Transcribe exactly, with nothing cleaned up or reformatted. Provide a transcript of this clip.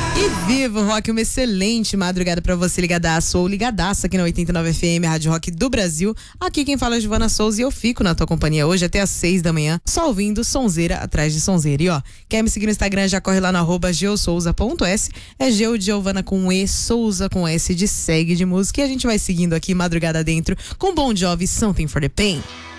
E viva o rock, uma excelente madrugada pra você, ligadaço ou ligadaça aqui na oitenta e nove F M, Rádio Rock do Brasil. Aqui quem fala é Giovana Souza e eu fico na tua companhia hoje até às seis da manhã, só ouvindo sonzeira atrás de sonzeira. E ó, quer me seguir no Instagram, já corre lá no arroba geosouza ponto s, é Geo de Giovana com E, Souza com S de segue de música. E a gente vai seguindo aqui madrugada dentro com Bon Jovi, Something for the Pain.